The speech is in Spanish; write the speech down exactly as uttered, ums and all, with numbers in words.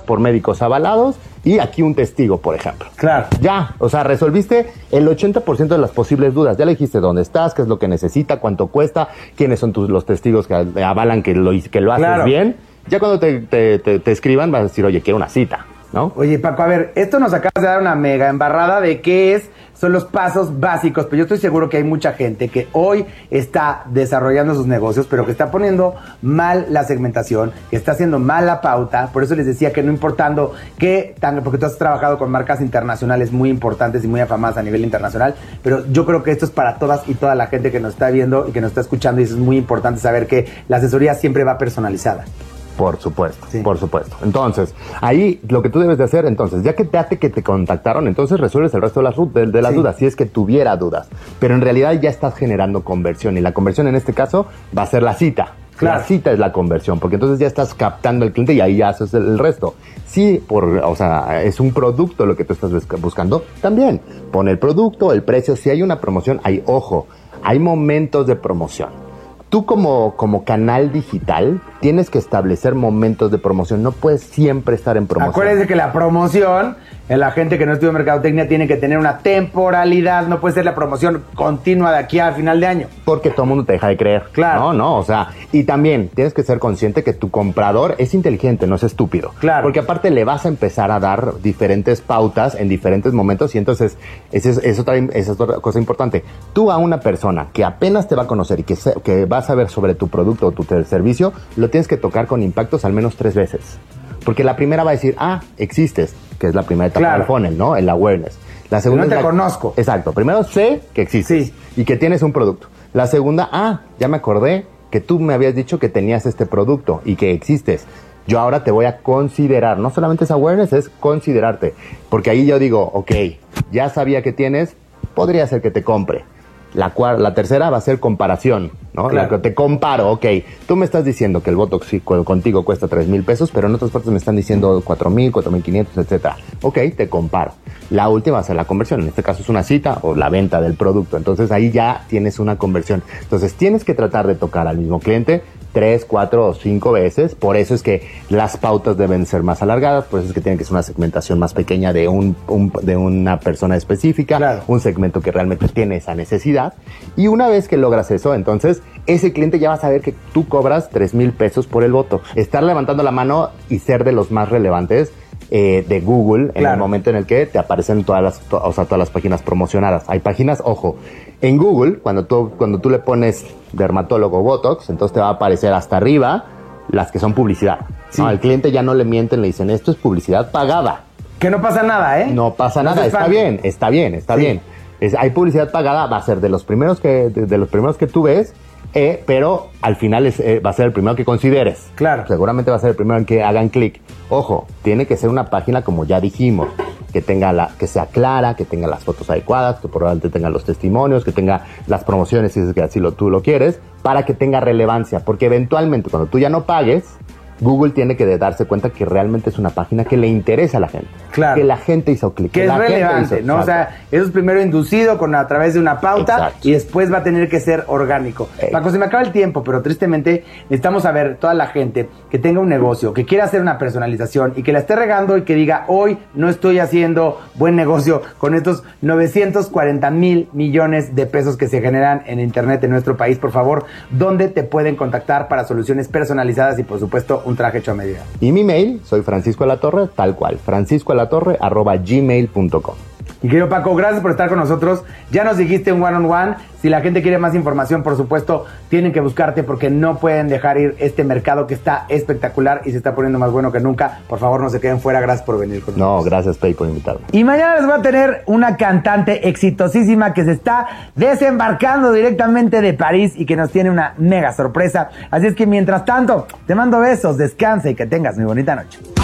por médicos avalados y aquí un testigo, por ejemplo. Claro. Ya, o sea, resolviste el ochenta por ciento de las posibles dudas. Ya le dijiste dónde estás, qué es lo que necesita, cuánto cuesta, quiénes son tus, los testigos que avalan que lo, que lo haces claro. bien. Ya cuando te, te, te, te escriban vas a decir, oye, quiero una cita, ¿no? Oye, Paco, a ver, esto nos acabas de dar una mega embarrada de qué es, son los pasos básicos, pero yo estoy seguro que hay mucha gente que hoy está desarrollando sus negocios, pero que está poniendo mal la segmentación, que está haciendo mal la pauta. Por eso les decía que no importando qué tan, porque tú has trabajado con marcas internacionales muy importantes y muy afamadas a nivel internacional, pero yo creo que esto es para todas y toda la gente que nos está viendo y que nos está escuchando, y eso es muy importante saber que la asesoría siempre va personalizada. Por supuesto, sí. por supuesto. Entonces, ahí lo que tú debes de hacer, entonces, ya que te, que te contactaron, entonces resuelves el resto de las, de, de las sí. dudas, si es que tuviera dudas. Pero en realidad ya estás generando conversión, y la conversión en este caso va a ser la cita. Claro. La cita es la conversión, porque entonces ya estás captando al cliente y ahí ya haces el, el resto. Si por, o sea, es un producto lo que tú estás buscando, también pon el producto, el precio. Si hay una promoción, hay, ojo, hay momentos de promoción. Tú como, como canal digital tienes que establecer momentos de promoción. No puedes siempre estar en promoción. Acuérdense que la promoción, la gente que no estudia mercadotecnia tiene que tener una temporalidad. No puede ser la promoción continua de aquí al final de año. Porque todo el mundo te deja de creer. Claro. No, no, o sea, y también tienes que ser consciente que tu comprador es inteligente, no es estúpido. Claro. Porque aparte le vas a empezar a dar diferentes pautas en diferentes momentos, y entonces esa es, es, otra, esa es otra cosa importante. Tú a una persona que apenas te va a conocer y que, se, que va a saber sobre tu producto o tu servicio, lo tienes que tocar con impactos al menos tres veces. Porque la primera va a decir, ah, existes, que es la primera etapa claro. del funnel, ¿no? El awareness. La segunda no te es la, conozco. Exacto. Primero sé que existes sí. y que tienes un producto. La segunda, ah, ya me acordé que tú me habías dicho que tenías este producto y que existes. Yo ahora te voy a considerar. No solamente es awareness, es considerarte. Porque ahí yo digo, ok, ya sabía que tienes, podría ser que te compre. La, cuar- la tercera va a ser comparación, ¿no? Claro. La que te comparo, ok. Tú me estás diciendo que el Botox sí, contigo cuesta tres mil pesos, pero en otras partes me están diciendo cuatro mil, cuatro mil quinientos, etcétera. Ok, te comparo. La última va a ser la conversión. En este caso es una cita o la venta del producto. Entonces ahí ya tienes una conversión. Entonces tienes que tratar de tocar al mismo cliente tres, cuatro o cinco veces. Por eso es que las pautas deben ser más alargadas, por eso es que tiene que ser una segmentación más pequeña de un, un de una persona específica, claro. un segmento que realmente tiene esa necesidad. Y una vez que logras eso, entonces ese cliente ya va a saber que tú cobras tres mil pesos por el Botox. Estar levantando la mano y ser de los más relevantes eh, de Google en claro. el momento en el que te aparecen todas las, to, o sea, todas las páginas promocionadas. Hay páginas, ojo, en Google, cuando tú, cuando tú le pones dermatólogo Botox, entonces te va a aparecer hasta arriba las que son publicidad. Sí. ¿No? Al cliente ya no le mienten, le dicen, esto es publicidad pagada. Que no pasa nada, ¿eh? No pasa no nada, está bien, está bien, está sí. bien. Es, hay publicidad pagada, va a ser de los primeros que, de, de los primeros que tú ves, eh, pero al final es, eh, va a ser el primero que consideres. Claro. Seguramente va a ser el primero en que hagan clic. Ojo, tiene que ser una página como ya dijimos, que tenga la, que sea clara, que tenga las fotos adecuadas, que probablemente tenga los testimonios, que tenga las promociones si es que así lo, tú lo quieres, para que tenga relevancia, porque eventualmente cuando tú ya no pagues, Google tiene que darse cuenta que realmente es una página que le interesa a la gente. Claro. Que la gente hizo clic. Que, que es relevante, hizo, ¿no? Exacto. O sea, eso es primero inducido con, a través de una pauta. Exacto. Y después va a tener que ser orgánico. Exacto. Paco, se me acaba el tiempo, pero tristemente necesitamos saber toda la gente que tenga un negocio, que quiera hacer una personalización y que la esté regando y que diga, hoy no estoy haciendo buen negocio con estos novecientos cuarenta mil millones de pesos que se generan en internet en nuestro país. Por favor, ¿dónde te pueden contactar para soluciones personalizadas y, por supuesto, un traje hecho a medida? Y mi mail, soy Francisco de la Torre, tal cual, francisco de la torre arroba gmail punto com. Y querido Paco, gracias por estar con nosotros. Ya nos dijiste un one on one. Si la gente quiere más información, por supuesto, tienen que buscarte porque no pueden dejar ir este mercado que está espectacular y se está poniendo más bueno que nunca. Por favor, no se queden fuera. Gracias por venir con nosotros. No, gracias, Pei, por invitarme. Y mañana les voy a tener una cantante exitosísima que se está desembarcando directamente de París y que nos tiene una mega sorpresa. Así es que mientras tanto, te mando besos, descansa y que tengas muy bonita noche.